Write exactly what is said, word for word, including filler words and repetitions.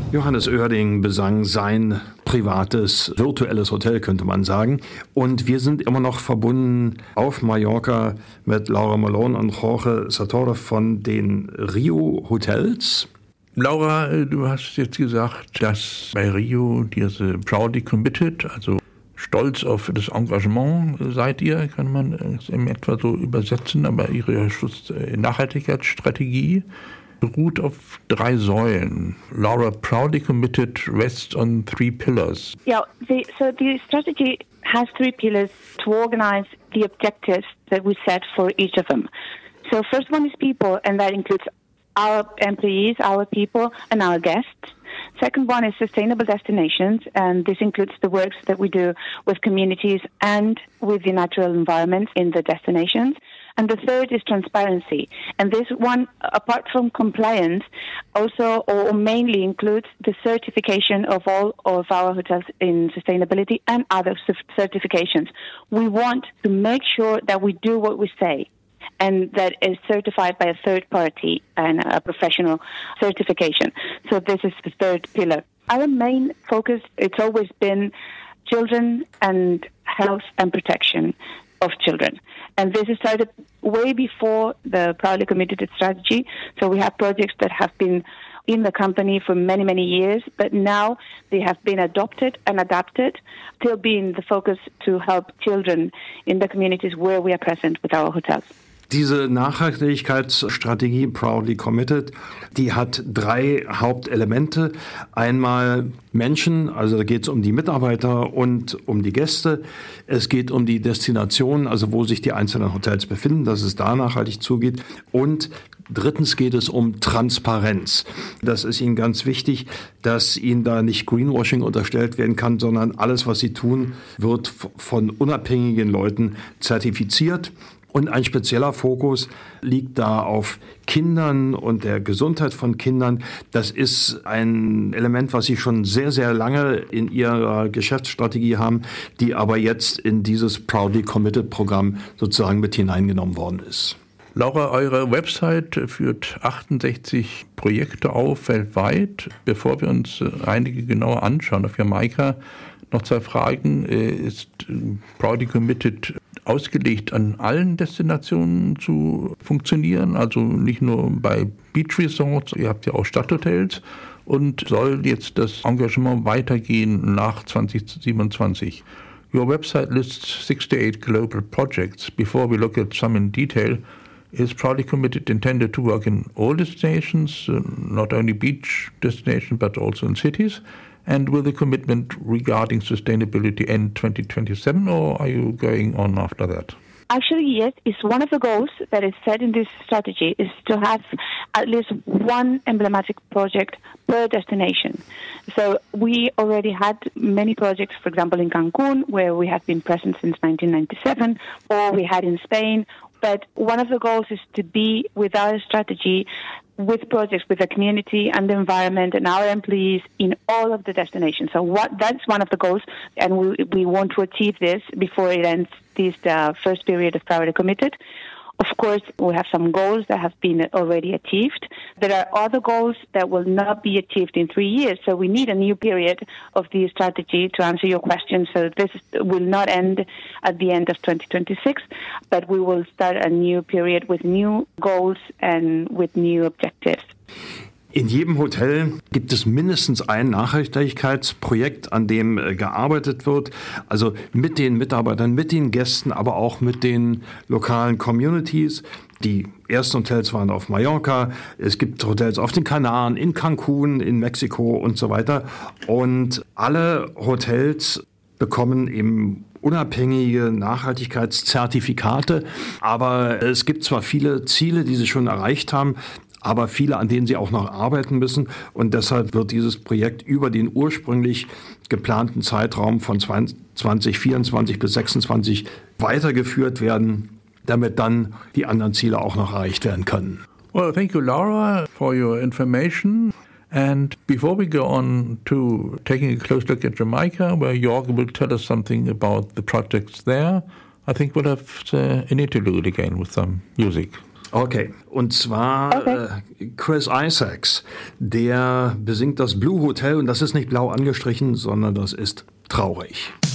Johannes Oerding besang sein privates, virtuelles Hotel, könnte man sagen. Und wir sind immer noch verbunden auf Mallorca mit Laura Malone und Jorge Sator von den Rio Hotels. Laura, du hast jetzt gesagt, dass bei Rio diese Proudly Committed, also stolz auf das Engagement seid ihr, kann man es in etwa so übersetzen, aber ihre Nachhaltigkeitsstrategie beruht auf drei Säulen. Laura, Proudly Committed rests on three pillars. Yeah, the, so the strategy has three pillars to organize the objectives that we set for each of them. So first one is people, and that includes our employees, our people, and our guests. Second one is sustainable destinations, and this includes the works that we do with communities and with the natural environment in the destinations. And the third is transparency. And this one, apart from compliance, also or mainly includes the certification of all of our hotels in sustainability and other certifications. We want to make sure that we do what we say, and that is certified by a third party and a professional certification. So this is the third pillar. Our main focus, it's always been children and health and protection of children. And this started way before the Proudly Committed strategy. So we have projects that have been in the company for many, many years, but now they have been adopted and adapted, still being the focus to help children in the communities where we are present with our hotels. Diese Nachhaltigkeitsstrategie Proudly Committed, die hat drei Hauptelemente. Einmal Menschen, also da geht es um die Mitarbeiter und um die Gäste. Es geht um die Destination, also wo sich die einzelnen Hotels befinden, dass es da nachhaltig zugeht. Und drittens geht es um Transparenz. Das ist Ihnen ganz wichtig, dass Ihnen da nicht Greenwashing unterstellt werden kann, sondern alles, was Sie tun, wird von unabhängigen Leuten zertifiziert. Und ein spezieller Fokus liegt da auf Kindern und der Gesundheit von Kindern. Das ist ein Element, was Sie schon sehr, sehr lange in Ihrer Geschäftsstrategie haben, die aber jetzt in dieses Proudly Committed Programm sozusagen mit hineingenommen worden ist. Laura, eure Website führt achtundsechzig Projekte auf weltweit. Bevor wir uns einige genauer anschauen auf Jamaika, noch zwei Fragen. Ist Proudly Committed ausgelegt, an allen Destinationen zu funktionieren, also nicht nur bei Beach Resorts, ihr habt ja auch Stadthotels, und soll jetzt das Engagement weitergehen nach zwanzig siebenundzwanzig? Your website lists sixty-eight global projects. Before we look at some in detail, is Proudly Committed intended to work in all destinations, uh, not only beach destinations, but also in cities? And will the commitment regarding sustainability end twenty twenty-seven, or are you going on after that? Actually, yes. It's one of the goals that is set in this strategy is to have at least one emblematic project per destination. So we already had many projects, for example, in Cancun, where we have been present since nineteen ninety-seven, or we had in Spain. But one of the goals is to be, with our strategy, with projects with the community and the environment and our employees in all of the destinations. So what that's one of the goals, and we we want to achieve this before it ends this uh, first period of Proudly Committed. Of course, we have some goals that have been already achieved. There are other goals that will not be achieved in three years. So we need a new period of the strategy to answer your question. So this will not end at the end of twenty twenty-six, but we will start a new period with new goals and with new objectives. In jedem Hotel gibt es mindestens ein Nachhaltigkeitsprojekt, an dem äh, gearbeitet wird. Also mit den Mitarbeitern, mit den Gästen, aber auch mit den lokalen Communities. Die ersten Hotels waren auf Mallorca. Es gibt Hotels auf den Kanaren, in Cancun, in Mexiko und so weiter. Und alle Hotels bekommen eben unabhängige Nachhaltigkeitszertifikate. Aber es gibt zwar viele Ziele, die sie schon erreicht haben, aber viele, an denen sie auch noch arbeiten müssen. Und deshalb wird dieses Projekt über den ursprünglich geplanten Zeitraum von zwanzig vierundzwanzig bis sechsundzwanzig weitergeführt werden, damit dann die anderen Ziele auch noch erreicht werden können. Well, thank you, Laura, for your information. And before we go on to taking a close look at Jamaica, where Jorge will tell us something about the projects there, I think we'll have uh, an interlude again with some music. Okay, und zwar Okay. äh, Chris Isaacs, der besingt das Blue Hotel und das ist nicht blau angestrichen, sondern das ist traurig.